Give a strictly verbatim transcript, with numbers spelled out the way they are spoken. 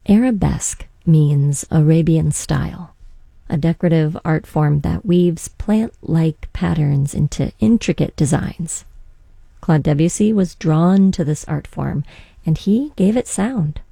Arabesque means Arabian style, a decorative art form that weaves plant-like patterns into intricate designs. Claude Debussy was drawn to this art form, and he gave it sound.